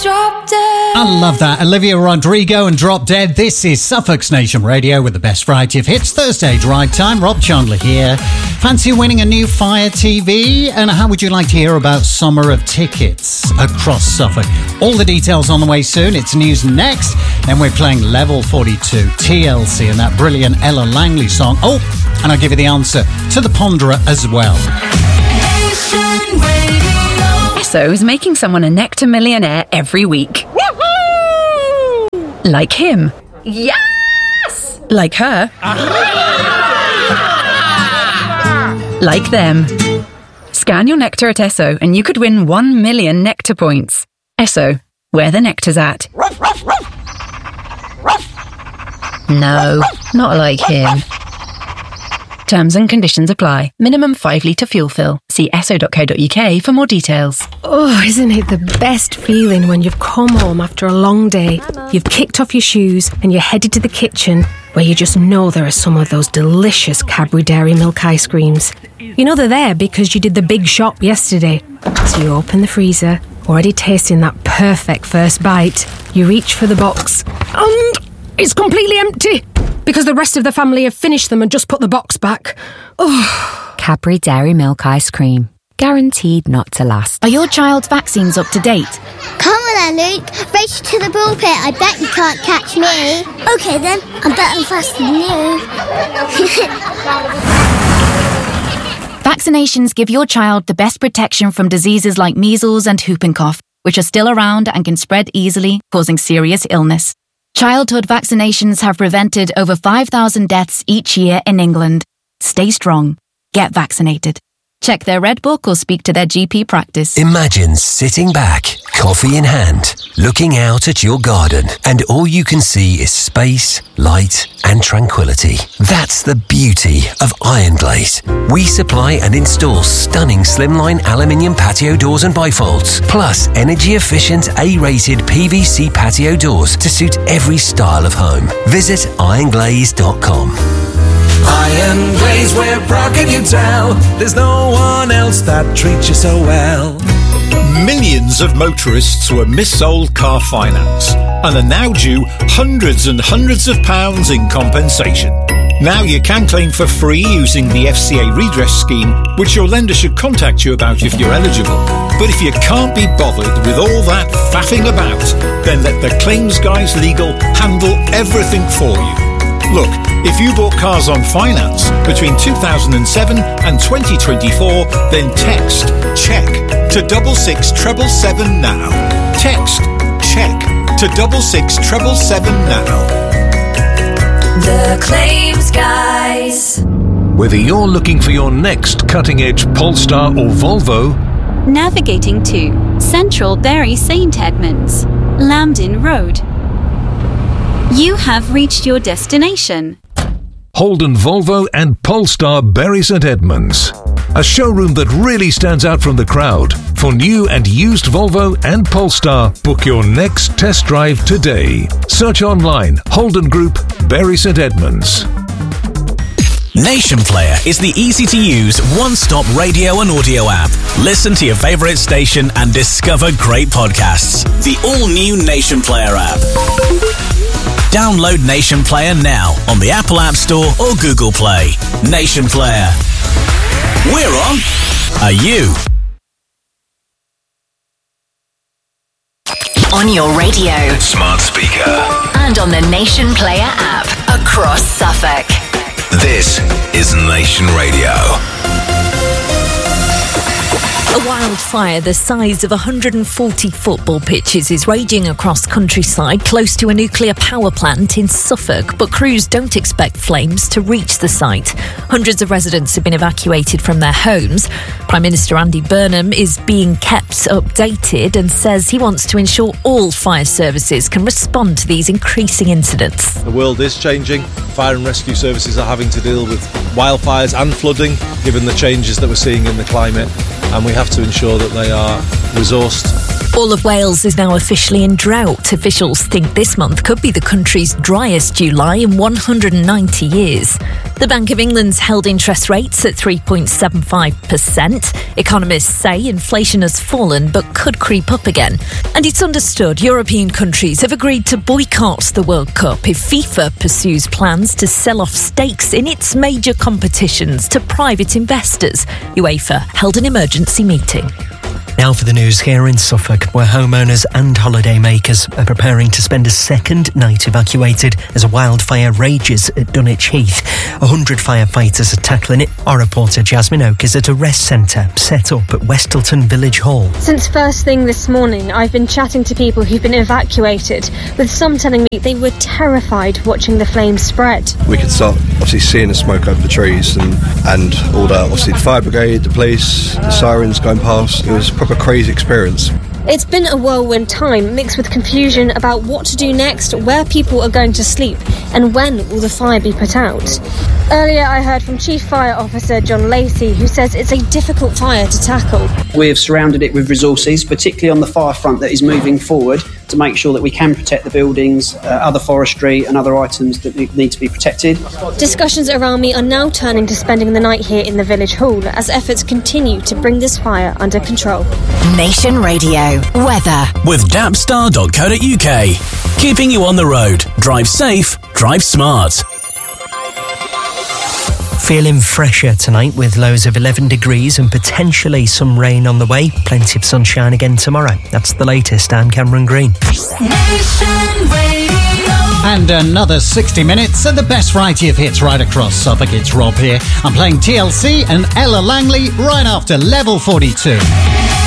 Drop Dead. I love that. Olivia Rodrigo and Drop Dead. This is Suffolk's Nation Radio with the best variety of hits. Thursday drive time. Rob Chandler here. Fancy winning a new Fire TV? And how would you like to hear about Summer of Tickets across Suffolk? All the details on the way soon. It's news next. Then we're playing Level 42, TLC, and that brilliant Ella Langley song. Oh, and I'll give you the answer to the Ponderer as well. Esso is making someone a Nectar millionaire every week. Woo-hoo! Like him. Yes! Like her. Like them. Scan your Nectar at Esso and you could win 1 million Nectar points. Esso, where the nectar's at. No, not like him. Terms and conditions apply. Minimum 5 litre fuel fill. See esso.co.uk for more details. Oh, isn't it the best feeling when you've come home after a long day, you've kicked off your shoes and you're headed to the kitchen where you just know there are some of those delicious Cadbury Dairy Milk ice creams. You know they're there because you did the big shop yesterday. So you open the freezer, already tasting that perfect first bite. You reach for the box and it's completely empty because the rest of the family have finished them and just put the box back. Oh. Cadbury Dairy Milk Ice Cream. Guaranteed not to last. Are your child's vaccines up to date? Come on then, Luke. Race to the ball pit. I bet you can't catch me. OK then, I'm better and faster than you. Vaccinations give your child the best protection from diseases like measles and whooping cough, which are still around and can spread easily, causing serious illness. Childhood vaccinations have prevented over 5,000 deaths each year in England. Stay strong. Get vaccinated. Check their Red Book or speak to their GP practice. Imagine sitting back, coffee in hand, looking out at your garden, and all you can see is space, light, and tranquility. That's the beauty of Iron Glaze. We supply and install stunning slimline aluminium patio doors and bifolds, plus energy-efficient A-rated PVC patio doors to suit every style of home. Visit ironglaze.com. Iron Glaze, we're proud, can you tell? There's no one else that treats you so well. Millions of motorists were mis-sold car finance and are now due hundreds and hundreds of pounds in compensation. Now you can claim for free using the FCA redress scheme, which your lender should contact you about if you're eligible. But if you can't be bothered with all that faffing about, then let the Claims Guys Legal handle everything for you. Look, if you bought cars on finance between 2007 and 2024, then text CHECK to 66777 now. Text CHECK to 66777 now. The Claims Guys. Whether you're looking for your next cutting-edge Polestar or Volvo, navigating to Central Bury St Edmunds, Lambden Road, you have reached your destination. Holden Volvo and Polestar Bury St Edmunds. A showroom that really stands out from the crowd. For new and used Volvo and Polestar, book your next test drive today. Search online, Holden Group, Bury St Edmunds. Nation Player is the easy-to-use, one-stop radio and audio app. Listen to your favourite station and discover great podcasts. The all-new Nation Player app. Download Nation Player now on the Apple App Store or Google Play. Nation Player. We're on. Are you? On your radio, smart speaker, and on the Nation Player app across Suffolk. This is Nation Radio. A wildfire the size of 140 football pitches is raging across countryside close to a nuclear power plant in Suffolk, but crews don't expect flames to reach the site. Hundreds of residents have been evacuated from their homes. Prime Minister Andy Burnham is being kept updated and says he wants to ensure all fire services can respond to these increasing incidents. The world is changing. Fire and rescue services are having to deal with wildfires and flooding, given the changes that we're seeing in the climate, and we have to ensure that they are resourced All of Wales is now officially in drought. Officials think this month could be the country's driest July in 190 years. The Bank of England's held interest rates at 3.75%. Economists say inflation has fallen but could creep up again. And it's understood European countries have agreed to boycott the World Cup if FIFA pursues plans to sell off stakes in its major competitions to private investors. UEFA held an emergency meeting. Now for the news here in Suffolk, where homeowners and holidaymakers are preparing to spend a second night evacuated as a wildfire rages at Dunwich Heath. 100 firefighters are tackling it. Our reporter Jasmine Oak is at a rest centre set up at Westleton Village Hall. Since first thing this morning, I've been chatting to people who've been evacuated, with some telling me they were terrified watching the flames spread. We could start obviously seeing the smoke over the trees and all that, obviously the fire brigade, the police, the sirens going past. It was a proper crazy experience. It's been a whirlwind time, mixed with confusion about what to do next, where people are going to sleep, and when will the fire be put out. Earlier I heard from Chief Fire Officer John Lacey, who says it's a difficult fire to tackle. We've surrounded it with resources, particularly on the fire front that is moving forward, to make sure that we can protect the buildings, other forestry and other items that need to be protected. Discussions around me are now turning to spending the night here in the village hall as efforts continue to bring this fire under control. Nation Radio weather with dapstar.co.uk. Keeping you on the road. Drive safe, drive smart. Feeling fresher tonight with lows of 11 degrees and potentially some rain on the way. Plenty of sunshine again tomorrow. That's the latest. I'm Cameron Green. And another 60 minutes and the best variety of hits right across Suffolk. It's Rob here. I'm playing TLC and Ella Langley right after Level 42.